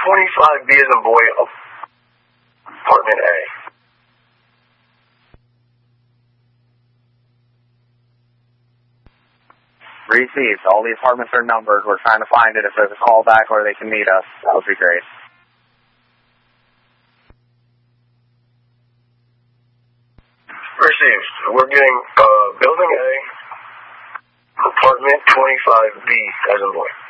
25B as in boy, apartment A. Received. All the apartments are numbered. We're trying to find it. If there's a callback or they can meet us, that would be great. Received. We're getting building A, apartment 25B as in boy.